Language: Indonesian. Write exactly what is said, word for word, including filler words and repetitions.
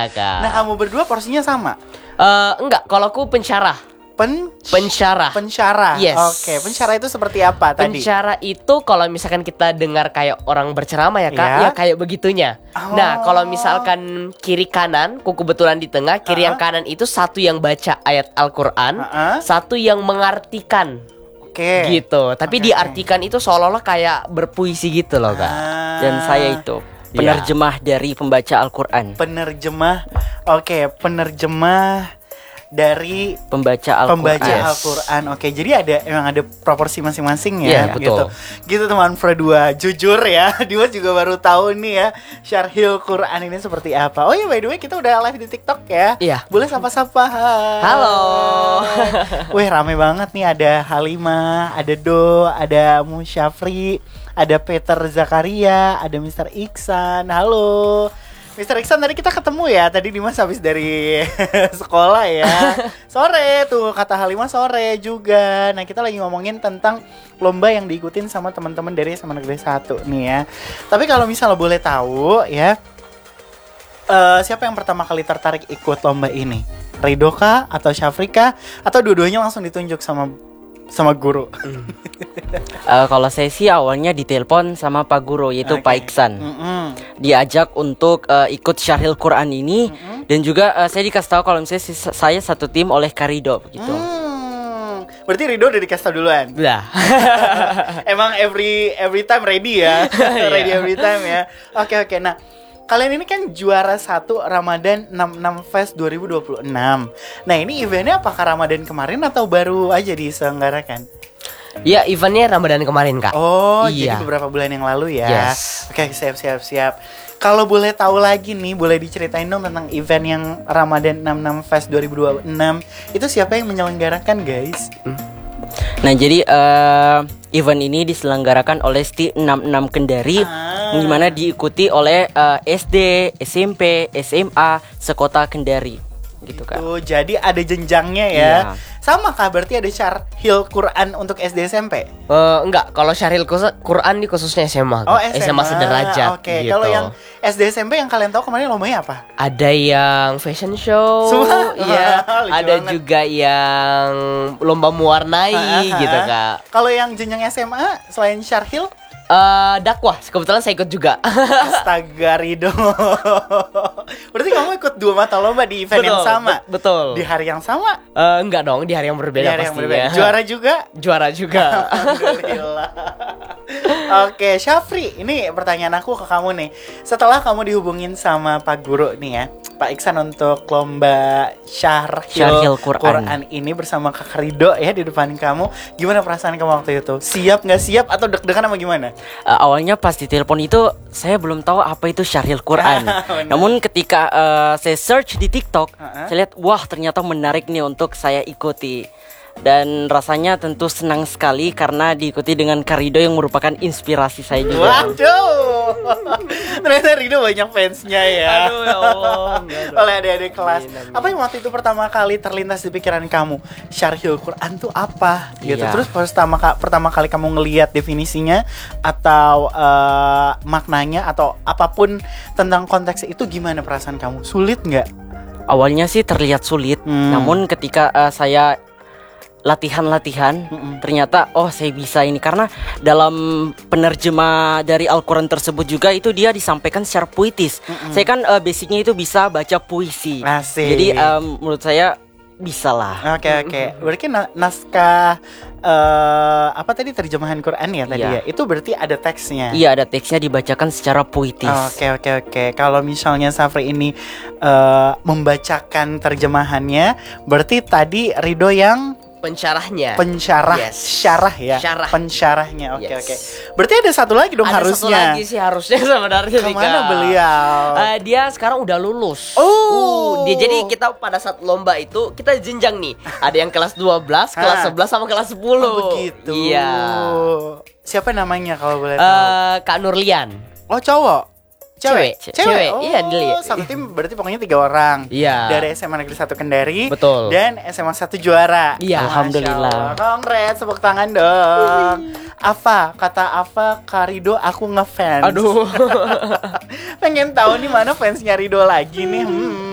Kak. Nah, kamu berdua porsinya sama? Eh, enggak, kalau aku pensyarah. Pen Pensyarah. Pensyarah. Yes. Oke, pensyarah itu seperti apa tadi? Pensyarah itu kalau misalkan kita dengar kayak orang berceramah ya Kak, Ya. ya kayak begitunya. Oh. Nah, kalau misalkan kiri kanan, ku kebetulan di tengah, kiri yang kanan itu satu yang baca ayat Al-Qur'an, Uh-uh. satu yang mengartikan. Oke. Gitu. Tapi Oke, diartikan itu seolah-olah kayak berpuisi gitu loh Kak. Ah. Dan saya itu penerjemah dari pembaca Al-Qur'an. Penerjemah. Oke, penerjemah dari Pembaca Al-Qur'an. pembaca Yes. Al-Qur'an. Oke, jadi ada emang ada proporsi masing-masing ya, Iya, gitu. betul. Gitu teman Fredua, jujur ya, Dimas juga baru tahu nih ya Syarhil Quran ini seperti apa. Oh ya, by the way, kita udah live di TikTok ya. Iya. Boleh sapa-sapa. Hai. Halo. Wih, rame banget nih, ada Halimah, ada Do, ada Musyafri, ada Peter Zakaria, ada Mister Iksan. Halo. Mister Iksan, tadi kita ketemu ya. Tadi Dimas habis dari sekolah ya. Sore tuh, kata Halimah sore juga. Nah, kita lagi ngomongin tentang lomba yang diikutin sama teman-teman dari S M A Negeri satu nih ya. Tapi kalau misalnya boleh tahu ya, eh, siapa yang pertama kali tertarik ikut lomba ini? Rido kah atau Syafrika atau dua-duanya langsung ditunjuk sama sama guru? Eh, kalau saya sih awalnya ditelepon sama Pak Guru, yaitu Oke. Pak Iksan. Mm-mm. Diajak untuk eh, ikut Syarhil Quran ini. Dan juga eh, saya dikasih tahu kalau misalnya si- saya satu tim oleh Karido gitu. Hmm. Berarti Rido udah dikasih tau duluan. Udah. Emang every every time ready ya. Ready every time ya. Oke oke. Nah, kalian ini kan juara satu Ramadan enam puluh enam Fest dua ribu dua puluh enam. Nah, ini eventnya apakah Ramadan kemarin atau baru aja diselenggarakan? Ya, eventnya Ramadan kemarin Kak. Oh, Iya. jadi beberapa bulan yang lalu ya. Yes. Oke, siap siap siap. Kalau boleh tahu lagi nih, boleh diceritain dong tentang event yang Ramadan enam puluh enam Fest dua ribu dua puluh enam. Itu siapa yang menyelenggarakan, guys? Nah jadi eh, event ini diselenggarakan oleh S T I enam puluh enam Kendari, Ah. di mana diikuti oleh eh, S D, S M P, S M A sekota Kendari, gitu kan. Tuh, jadi ada jenjangnya ya. Iya. Sama kah berarti ada Syarhil Quran untuk S D S M P? Eh, enggak, kalau Syarhil Kus- Quran di khususnya S M A. Oh, Kak. S M A. sederajat. Oke, gitu. kalau yang S D S M P yang kalian tahu kemarin lombanya apa? Ada yang fashion show, Semua? iya. Lucu Ada banget. juga yang lomba mewarnai Ah, ah, gitu ah. Kak. Kalau yang jenjang S M A selain Syarhil, Eh, dakwah, kebetulan saya ikut juga. astaga Rido. Berarti kamu ikut dua mata lomba di event yang sama? bet- betul. Di hari yang sama? Eh, enggak dong, di hari yang Di berbeda hari yang pastinya. berbeda. Juara juga? Juara juga. Alhamdulillah. Oke, Syafri, ini pertanyaan aku ke kamu nih. Setelah kamu dihubungin sama Pak Guru nih ya, Pak Iksan untuk lomba Syarhil, Syarhil Quran. ini bersama Kak Rido ya di depan kamu, gimana perasaan kamu waktu itu? Siap nggak siap atau deg-degan apa gimana? Eh, awalnya pas di telepon itu saya belum tahu apa itu Syarhil Quran. Benar. Namun ketika eh, saya search di TikTok, Uh-uh. saya lihat wah ternyata menarik nih untuk saya ikuti. Dan rasanya tentu senang sekali karena diikuti dengan Karido yang merupakan inspirasi saya juga. Waduh, ternyata Rido banyak fansnya ya. Aduh, ya Allah, enggak dong. Oleh adik-adik kelas. Amin, amin. Apa yang waktu itu pertama kali terlintas di pikiran kamu? Syarhil Quran tuh apa? Gitu. Iya. Terus pertama ka- pertama kali kamu ngelihat definisinya atau eh, maknanya atau apapun tentang konteks itu, gimana perasaan kamu? Sulit nggak? Awalnya sih terlihat sulit, Hmm. namun ketika eh, saya latihan-latihan, Mm-mm. ternyata oh saya bisa ini karena dalam penerjemah dari Al-Quran tersebut juga itu dia disampaikan secara puitis. Saya kan eh, basicnya itu bisa baca puisi, Asik. jadi em, menurut saya bisa lah. Oke oke. Berarti na- naskah eh, apa tadi terjemahan Quran ya tadi Iya. ya? Itu berarti ada teksnya. Iya, ada teksnya dibacakan secara puitis. Oke oke oke. Kalau misalnya Safri ini eh, membacakan terjemahannya, berarti tadi Rido yang Pensyarahnya. pensyarah, Yes. syarah ya, Syarah. pensyarahnya. Oke Yes. oke. Berarti ada satu lagi dong Ada harusnya. satu lagi sih harusnya sebenarnya nih, Kemana Kak. beliau? Eh, dia sekarang udah lulus. Oh. Uh, dia jadi kita pada saat lomba itu kita jenjang nih. Ada yang kelas dua belas, kelas Hah. sebelas sama kelas sepuluh. Oh, begitu. Iya. Siapa namanya kalau boleh tahu? Eh, Kak Nurlian. Oh cowok. Cewek. Cewek. Cewek. Oh, Iya, dilihat. satu tim berarti pokoknya tiga orang. Iya. Dari S M A Negeri satu Kendari. Betul. Dan S M A satu juara. Iya. Alhamdulillah. Masya Allah. Kongres, tepuk tangan dong. Apa? Kata apa? Karido, aku ngefans. Aduh. Pengen tahu nih mana fansnya Rido lagi nih. Hmm.